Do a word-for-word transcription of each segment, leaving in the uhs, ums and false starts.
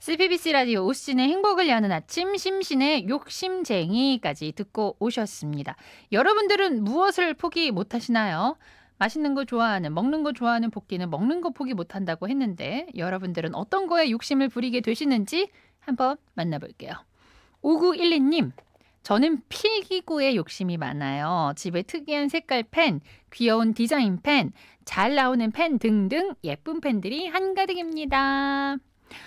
씨비비씨 라디오 오씨의 행복을 여는 아침 심신의 욕심쟁이까지 듣고 오셨습니다. 여러분들은 무엇을 포기 못하시나요? 맛있는 거 좋아하는, 먹는 거 좋아하는 복귀는 먹는 거 포기 못한다고 했는데 여러분들은 어떤 거에 욕심을 부리게 되시는지 한번 만나볼게요. 오구일이 님, 저는 필기구에 욕심이 많아요. 집에 특이한 색깔 펜, 귀여운 디자인 펜, 잘 나오는 펜 등등 예쁜 펜들이 한가득입니다.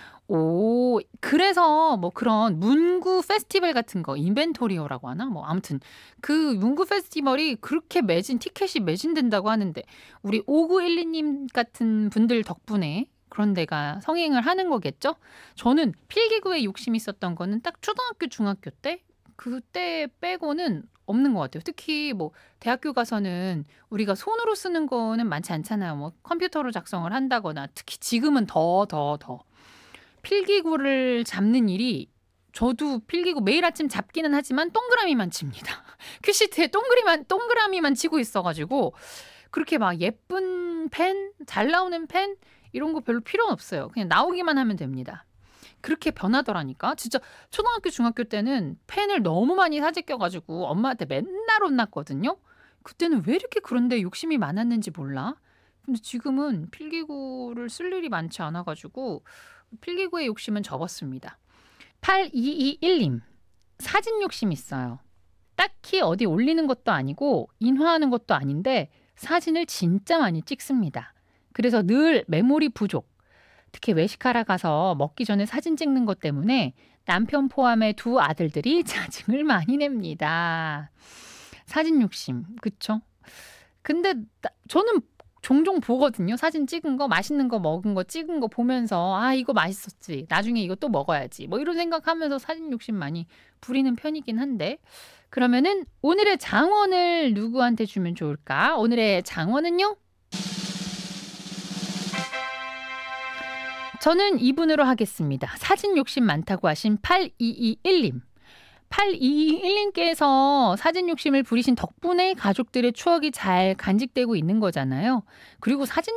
오, 그래서 뭐 그런 문구 페스티벌 같은 거, 인벤토리오라고 하나? 뭐 아무튼 그 문구 페스티벌이 그렇게 매진, 티켓이 매진된다고 하는데 우리 오구일이 님 같은 분들 덕분에 그런 데가 성행을 하는 거겠죠? 저는 필기구에 욕심이 있었던 거는 딱 초등학교, 중학교 때 그때 빼고는 없는 것 같아요. 특히 뭐 대학교 가서는 우리가 손으로 쓰는 거는 많지 않잖아요. 뭐 컴퓨터로 작성을 한다거나 특히 지금은 더, 더, 더. 필기구를 잡는 일이 저도 필기구 매일 아침 잡기는 하지만 동그라미만 칩니다. 큐시트에 동그리만, 동그라미만 치고 있어가지고 그렇게 막 예쁜 펜, 잘 나오는 펜 이런 거 별로 필요는 없어요. 그냥 나오기만 하면 됩니다. 그렇게 변하더라니까. 진짜 초등학교, 중학교 때는 펜을 너무 많이 사재껴가지고 엄마한테 맨날 혼났거든요. 그때는 왜 이렇게 그런데 욕심이 많았는지 몰라. 근데 지금은 필기구를 쓸 일이 많지 않아가지고 필기구의 욕심은 접었습니다. 팔이이일 님, 사진 욕심 있어요. 딱히 어디 올리는 것도 아니고 인화하는 것도 아닌데 사진을 진짜 많이 찍습니다. 그래서 늘 메모리 부족. 특히 외식하러 가서 먹기 전에 사진 찍는 것 때문에 남편 포함의 두 아들들이 짜증을 많이 냅니다. 사진 욕심, 그쵸? 근데 나- 저는 종종 보거든요. 사진 찍은 거, 맛있는 거 먹은 거 찍은 거 보면서 아 이거 맛있었지. 나중에 이거 또 먹어야지. 뭐 이런 생각하면서 사진 욕심 많이 부리는 편이긴 한데 그러면은 오늘의 장원을 누구한테 주면 좋을까? 오늘의 장원은요? 저는 이분으로 하겠습니다. 사진 욕심 많다고 하신 팔이이일 님. 팔이이일 님께서 사진 욕심을 부리신 덕분에 가족들의 추억이 잘 간직되고 있는 거잖아요. 그리고 사진